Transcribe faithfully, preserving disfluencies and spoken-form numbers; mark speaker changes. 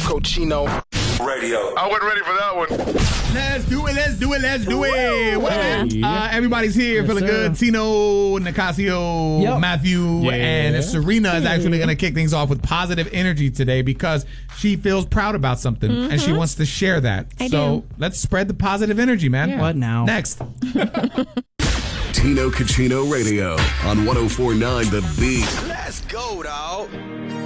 Speaker 1: Cochino Radio.
Speaker 2: I wasn't ready for that one.
Speaker 3: Let's do it, let's do it, let's do it. What up,
Speaker 4: Yeah.
Speaker 3: uh, everybody's here,
Speaker 4: Yes,
Speaker 3: feeling
Speaker 4: sir.
Speaker 3: good. Tino, Nicasio,
Speaker 4: Yep.
Speaker 3: Matthew,
Speaker 4: Yeah.
Speaker 3: and Serena is actually going to kick things off with positive energy today because she feels proud about something and she wants to share that.
Speaker 5: I
Speaker 3: so
Speaker 5: do.
Speaker 3: let's spread the positive energy, man.
Speaker 4: Yeah. What now?
Speaker 3: Next.
Speaker 6: Tino Cucino Radio on one oh four point nine The Beat.
Speaker 1: Let's go, dog.